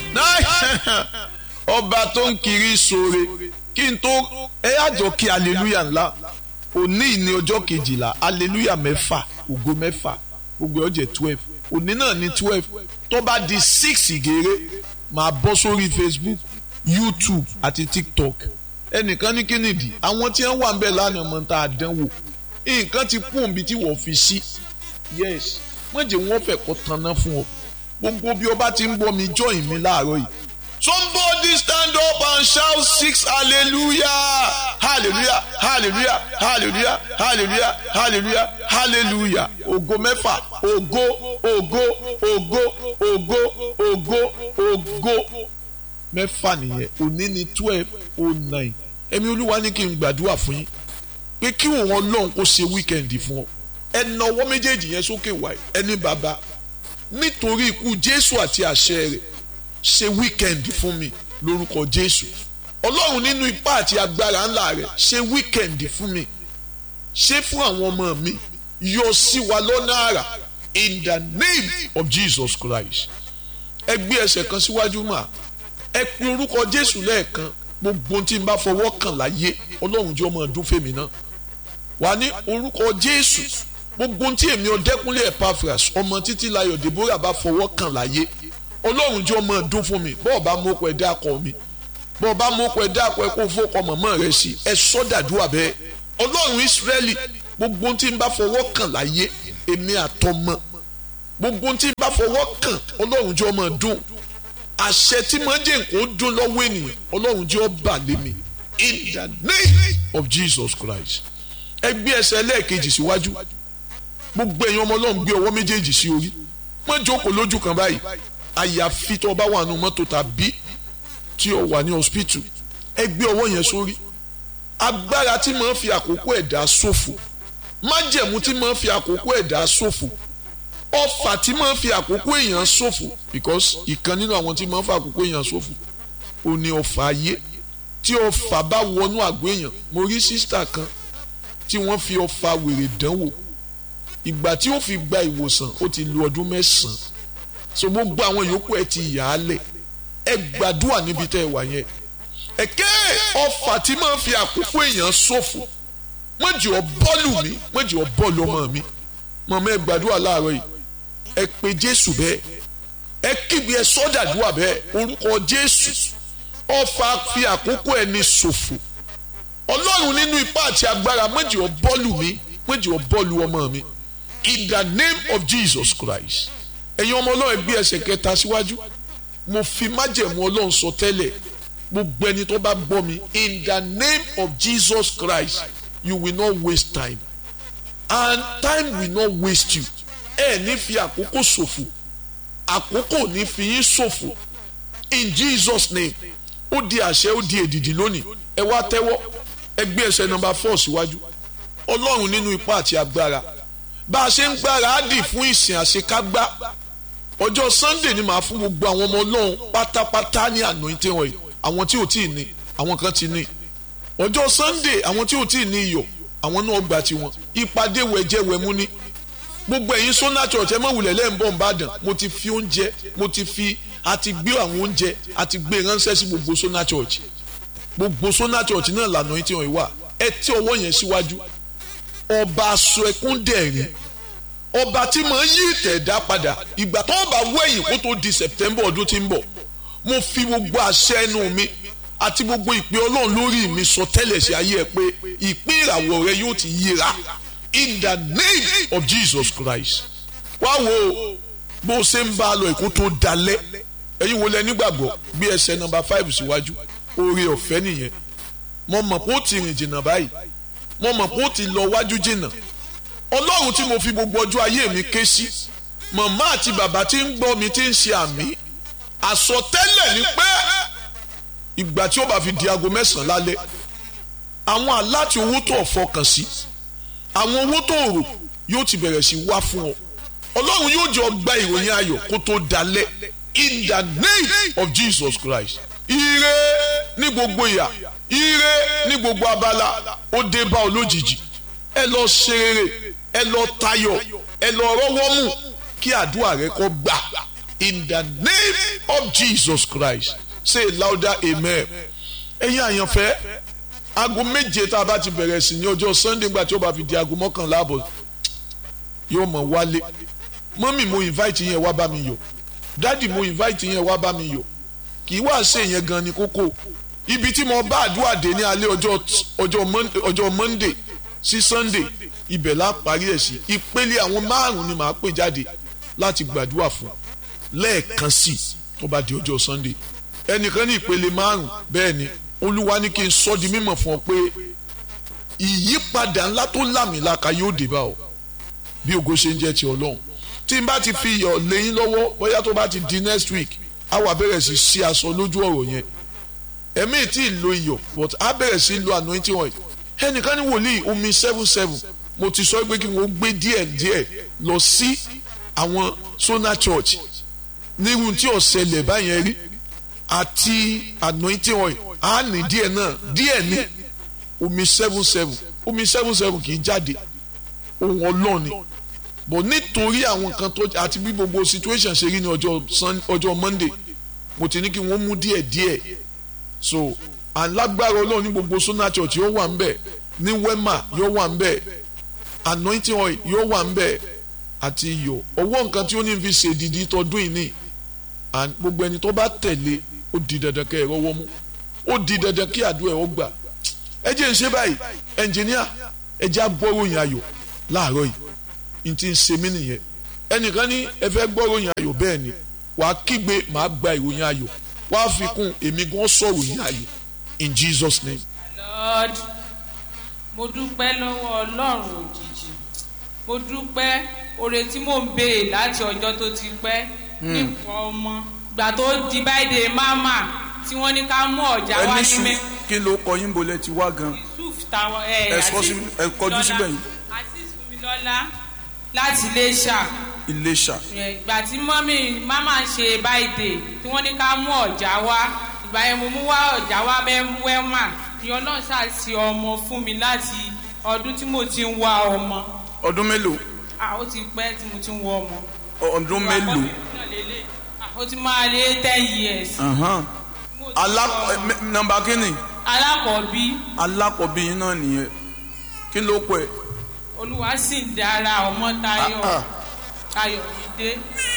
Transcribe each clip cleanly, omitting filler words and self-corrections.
ọba tó ń kiri sóore kí n tó ẹ àjọ kí hallelujah ńlá òní ní ọjọ́ kejìlá hallelujah mẹ́fà ògo mẹ́fà gbogbo ọjọ́ 12 òní náà ní 12 tó bá di 6 ìgèrè máa bọ́ sórí Facebook YouTube àti TikTok ẹnìkan ní kínìdí àwọn tí wọ́n wà ń bẹ̀ lánàá mọ́ tá a dánwò nǹkan ti kún òbí tí wọ́n fi sí yes wọ́n jẹ́ wọ́n fẹ́ kọ́ tanná fún ọ gbogbo bí ọba ti ń gbọ́ mi join mi láàárọ̀ yìí. Somebody stand up and shout 6 hallelujah hallelujah hallelujah hallelujah hallelujah hallelujah hallelujah ògo mẹ́fà ògo ògo ògo ògo ògo ògo mẹ́fà nìyẹn òní ní 12:09 ẹ̀mí olúwa ní kí n gbàdúrà fún yín pé kí òun ọlọ́run kó ṣe wíkẹ̀ndì fún ọ ẹ na ọwọ́ méjèèjì yẹn sókè wáyé ẹni bàbá nítorí ikú Jésù àti àṣẹ rẹ̀ ṣe wíkẹ̀ndì fún mi lórúkọ Jésù ọlọ́run nínú ipá àti agbára ńlá rẹ̀ ṣe wíkẹ̀ndì fún mi ṣe fún àwọn ọmọ mi yọ sí wa lọ́nà àrà in the name of Jesus Christ ẹ gbé ẹsẹ̀ kan síwájú mà ẹ pe orúkọ Jésù lẹ́ẹ̀kan gbogbo tí n bá fọwọ́ kàn láyé ọlọ́run jẹ́ ọmọ ọdún fèmí náà wà ní orúkọ Jésù gbogbo tí èmi Ọdẹ́kúnlé Epaphras ọmọ Títílayọ̀ Deborah bá fọwọ́ kàn láyé ọlọ́run jẹ́ ọmọ ọdún fún mi bọ́ọ̀ bá mú ọkọ̀ ẹ̀dá akọ mi bọ́ọ̀ bá mú ọkọ̀ ẹ̀dá akọ ẹ̀kọ́ fọ́kọ mọ̀mọ́ rẹ̀ sí ẹ sọ́dàdúrà bẹ́ẹ̀ ọlọ́run Ísírẹ́lì gbogbo tí n bá fọwọ́ kàn láyé èmi àtọmọ gbogbo tí n bá fọwọ́ kàn ọlọ́run jẹ́ ọmọ ọdún àṣẹ tí mo jẹ́ nǹkan dún lọ́wọ́ ènìyàn ọlọ́run jẹ́ ọba lé mi in the name of Jesus Christ ẹ gbé ẹsẹ̀ lẹ́ẹ̀kejì síwájú gbogbo ẹ̀yin ọmọ ọlọ́run gbé ọwọ́ méjèèjì sí orí má jókòó lójú kan báyìí àyàfi tó bá wà nù mọ́tò tàbí tí o wà ní hospital ẹ gbé ọwọ́ yẹn sórí agbára tí máa ń fi àkókò ẹ̀dá ṣòfò májẹ̀mú tí máa ń fi àkókò ẹ̀dá ṣòfò ọfà tí máa ń fi àkókò èèyàn ṣòfò because ìkan nínú àwọn tí máa ń fi àkókò èèyàn ṣòfò ò ní ọfà ayé tí ọfà bá wọnú àgọ́ èèyàn mo rí sísítà kan tí wọ́n fi ọfà wèrè dánwò ìgbà tí ó fi gba ìwòsàn ó ti lo ọdún 9 so gbogbo àwọn yòókù ẹ ti yà á lẹ̀ ẹ gbàdúrà níbi tẹ́ ẹ wà yẹn ẹ̀kẹ́ ọfà tí máa ń fi àkókò èèyàn ṣòfò mọ̀jì ọ bọ́ọ̀lù mi mọ̀jì ọ bọ́ọ̀lù ọmọ mi mọ̀mọ́ ẹ gbàdúrà láàárọ̀ yìí ẹ pe Jésù bẹ́ẹ̀ ẹ kígbe ẹ sọ́dàdúrà bẹ́ẹ̀ orúkọ Jésù ọfà fi àkókò ẹni ṣòfò ọlọ́run nínú ipá àti agbára mọ̀jì ọ bọ́ọ̀lù mi mọ̀jì ọ bọ́ọ̀lù ọmọ mi in the name of Jesus Christ ẹ̀yin ọmọ ọlọ́run gbé ẹsẹ̀ kẹta síwájú mo fi májẹ̀mú ọlọ́run sọ tẹ́lẹ̀ gbogbo ẹni tó bá gbọ́ mi in the name of Jesus Christ you will not waste time and time will not waste you ẹ ní fi àkókò ṣòfò àkókò ní fi yín ṣòfò in Jesus name ó di àṣẹ ó di èdìdì lónìí ẹ wá tẹ́wọ́ ẹ gbé ẹsẹ̀ nọ́mbà 4 síwájú ọlọ́run nínú ipá àti agbára bá a ṣe ń gbáradì fún ìsìn àṣekágbá ọjọ́ Sunday ni màá fún gbogbo àwọn ọmọ ọlọ́run pátápátá ní anointing oil àwọn tí ò tí ì ní àwọn kan ti ní ọjọ́ Sunday àwọn tí ò tí ì ní iyọ̀ àwọn náà gbà tiwọn ìpàdé wẹ̀jẹ̀wẹ̀mú ní gbogbo ẹ̀yin Sona Church ẹ mọ̀ wulẹ̀ lẹ́ǹbọ̀ Ìbàdàn mo ti fi oúnjẹ mo ti fi àti gbé àwọn oúnjẹ àti gbé ránṣẹ́ sí gbogbo Sona Church gbogbo Sona Church náà lànà anointing oil wà ẹ tí ọwọ́ yẹn síwájú ọba aṣọ ẹkún dẹ̀rín ọba tí mo yí ìtẹ̀dá padà ìgbà tó bá wẹ̀yìn kó tó di September ọdún tí ń bọ̀ mo fi gbogbo àṣẹ ẹnu mi àti gbogbo ìpè ọlọ́run lórí mi sọ tẹ́lẹ̀ sí ayé ẹ pé ìpín ìràwọ̀ rẹ yóò ti yíra in the name of Jesus Christ wá wo bó o ṣe ń bá a lọ èkó tó dalẹ̀ ẹ̀yin wo lẹ nígbàgbọ́ bí ẹsẹ̀ nọ́mbà 5 síwájú oore ọ̀fẹ́ nìyẹn mo mọ̀ pé ó ti rìn jìnnà báyìí mo mọ̀ pé ó ti lọ wájú jìnnà ọlọ́run tí mo fi gbogbo ọjọ́ ayé mi ké sí màmá àti bàbá tí ń gbọ́ mi tí ń ṣe àmì àsọtẹ́lẹ̀ ni pé ìgbà tí ó bá fi di aago 9 lálẹ́ àwọn aláti owó tó fọkàn sí àwọn owó tó rò yóò ti bẹ̀rẹ̀ sí wá fún ọ ọlọ́run yóò jọ gba ìròyìn ayọ̀ kó tó dalẹ̀ in the name of Jesus Christ ire ní gbogbo ìyà ire ní gbogbo abala ó dé bá ọ lójijì ẹ lọ ṣe rere ẹ lọ tayọ̀ ẹ lọ rọ́wọ́ mú kí àdúrà rẹ kó gbà in the name of Jesus Christ. Say louder amen. Ẹ̀yin àyànfẹ́, aago méje tá a bá ti bẹ̀rẹ̀ sí ní ọjọ́ Sunday gbà tí ó bá fi di aago 11 àbọ̀ yóò mọ̀ wálé. Mọ́mì mo invite yẹn wá bá mi yọ̀. Dádì mo invite yẹn wá bá mi yọ̀. Kì í wá ṣe yẹn gan ni kókó. Ibi tí mo bá àdúrà dé ní alẹ́ ọjọ́ Monday sí Sunday ibẹ̀ la parí ẹ̀ sí. Ìpele àwọn 5 ni màá pè jáde láti gbàdúrà fún lẹ́ẹ̀kan sí tó bá di ọjọ́ Sunday. Ẹnìkan ní ìpele 5 bẹ́ẹ̀ ni Olúwa ní kí n sọ di mímọ̀ fún ọ pé ìyípadà ńlá tó lámìlaka yóò dé bá ọ bí ògo ṣe ń jẹ́ ti Ọlọ́run. Tí n bá ti fi iyọ̀ lẹ́yìn lọ́wọ́ bóyá tó bá ti di next week a wá bẹ̀rẹ̀ sí sí aṣọ lójú ọ̀rọ̀ yẹn. Ẹ̀mí tí ì lo iyọ̀ but a bẹ̀rẹ̀ sí lo anointing oil. Ẹnìkan ní wòlíì omi 77 mo ti sọ pé kí wọ́n gbé díẹ̀ lọ sí àwọn Sona Church nírú tí ọ̀sẹ̀lẹ̀ báyẹn rí àti anointing oil a ní díẹ̀ náà díẹ̀ ní omi 77 kì í jáde ohun Ọlọ́run ni but nítorí àwọn kan tó àti bí gbogbo situation ṣe rí ní ọjọ́ Monday mo ti ní kí wọ́n mú díẹ̀ so alágbára Ọlọ́run ní gbogbo Sona Church yóò wà ń bẹ̀ ní Wema yóò wà ń bẹ̀ anointing oil yóò wà ń bẹ̀ àti iyọ̀ ọwọ́ nǹkan tí ó ní fi ṣe dìdí tọdún yìí ní gbogbo ẹni tó bá tẹ̀lé ó di dandan kẹ́ ẹ rọ́wọ́ mú ó di dandan kí àdúrà ẹ̀ ó gbà ẹ jẹ́ ń ṣe báyìí ẹnjìníà ẹ jẹ́ agbọ́ròyìn ayọ̀ láàárọ̀ yìí n ti ń ṣe mí nìyẹn ẹnìkan ní ẹ fẹ́ gbọ́ròyìn ayọ̀ bẹ́ẹ̀ ni wàá kígbe màá gba ìròyìn ayọ̀ wàá fi kún èmi gan sọ̀rọ̀ yìí ayọ̀ in Jesus name. Lord, mo dúpẹ́ lọ́wọ́ Ọlọ́run òjijì mo dúpẹ́ oore tí mò ń béè láti ọjọ́ tó ti pẹ́ nípa ọmọ gbà tó di báyìí máma tí wọ́n ní ká mú ọ̀já wá ní mẹ́. kí ló kọ yín bolẹ̀ ti wá gan. Yusuf táwọn ẹ kọjú síbẹ̀ yìí. àti Fúnmilọ́lá láti Iléṣà. ìgbà tí máma ń ṣe báyìí tí wọ́n ní ká mú ọ̀já wá ìgbà yẹn mo mú wá ọ̀já wá Wema ni Ọlọ́run ṣàṣì ọmọ fún mi láti ọdún tí mo ti ń wá ọmọ. ọdún mélòó. ó ti pẹ́ tí mo ti ń wá ọmọ. ọdún mélòó. ó ti máa lé 10 years. nọ́mbà kínní. alákọ̀ọ́bí yín náà nìyẹn kí ló pẹ́. Olúwa sì ń dára ọmọ Táyọ̀mídé.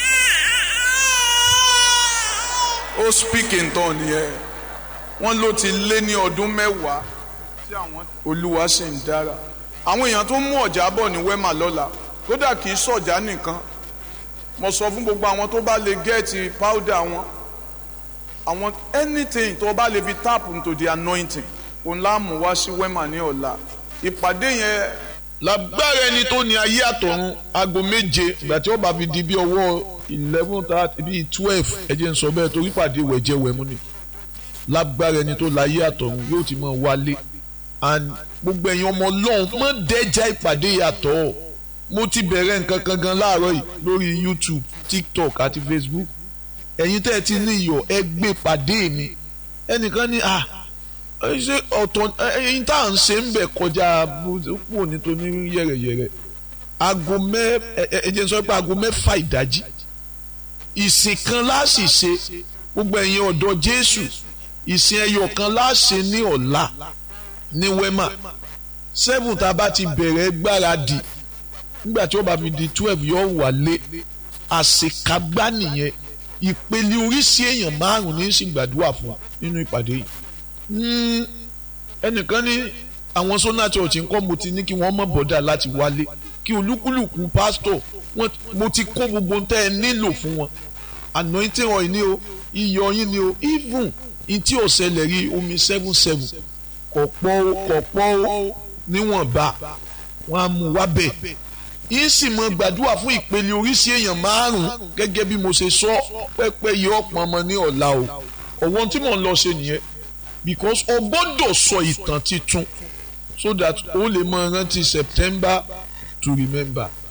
ó speaking tán nìyẹn wọ́n ló ti lé ní ọdún 10 tí àwọn Olúwa sì ń dára. àwọn èèyàn tó mú ọ̀já bọ̀ ní Wema lọ́la kódà kì í sọ̀já nìkan mo sọ fún gbogbo àwọn tó bá lè gẹ́ẹ̀tì powder àwọn anything tó bá lè fi tap into the anointing òun láàmú wá sí Wema ní ọ̀la ìpàdé yẹn. lágbára ẹni tó ní ayé àtọ̀run aago 7 ìgbà tí ó bá fi di bí ọwọ́ 11 bíi 12 ẹ jẹ́ n sọ bẹ́ẹ̀ torí pàdé wẹ̀jẹ̀wẹ̀mú ni lágbára ẹni tó láyé àtọ̀run yóò ti máa wálé and gbogbo ẹ̀yin ọmọ Ọlọ́run mọ́ dẹ́jà ìpàdé yàtọ̀ mo ti bẹ̀rẹ̀ nǹkan kan gan láàárọ̀ yìí lórí YouTube TikTok àti Facebook ẹ̀yin tẹ́ ẹ ti ní iyọ̀ ẹ gbé pàdé mi ẹnìkan ní ṣe ọ̀tọ̀ ẹ̀yin tá à ń ṣe ń bẹ̀ kọjá pò nítorí yẹ̀rẹ̀yẹ̀rẹ̀ aago ẹ̀jẹ̀ sọ pé aago 6 ìdájí ìsìn kan láàṣì ṣe gbogbo ẹ̀yin ọ̀dọ́ Jésù ìsìn ẹyọ kan láàṣẹ ní ọ̀la ní Wema 7 tá a bá ti bẹ̀rẹ̀ gbáradì nígbà tí ó bá fi di 12 yóò wálé àṣekágbá nìyẹn ìpele oríṣi èèyàn 5 ní sì gbàdúrà fún nínú ìpàdé yìí ẹnìkan ní àwọn Sona Church ńkọ́ mo ti ní kí wọ́n mọ̀ bọ́dà láti wálé kí olúkúlùkù pásítọ̀ mo ti kó gbogbo tẹ́ ẹ nílò fún wọn anointing oil ni o iyọ̀ yín ni o even ntí ọ̀sẹ̀lẹ̀ rí omi 77 kọ̀pọ̀ níwọ̀nba wọn á mú wá bẹ̀ yín sì mọ gbàdúrà fún ìpele oríṣi èèyàn 5 gẹ́gẹ́ bí mo ṣe sọ pẹ́pẹ́ yìí ọ̀pọ̀ ọmọ ní ọ̀la o ọ̀wọ́n tí mò ń lọ ṣe nìyẹn because o gbọ́dọ̀ sọ ìtàn titun so that o lè mọ rántí September to remember